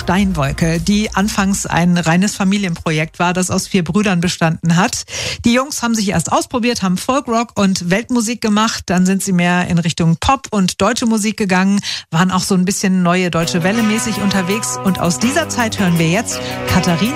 Steinwolke, die anfangs ein reines Familienprojekt war, das aus 4 Brüdern bestanden hat. Die Jungs haben sich erst ausprobiert, haben Folkrock und Weltmusik gemacht, dann sind sie mehr in Richtung Pop und deutsche Musik gegangen, waren auch so ein bisschen neue Deutsche Welle mäßig unterwegs und aus dieser Zeit hören wir jetzt Katharina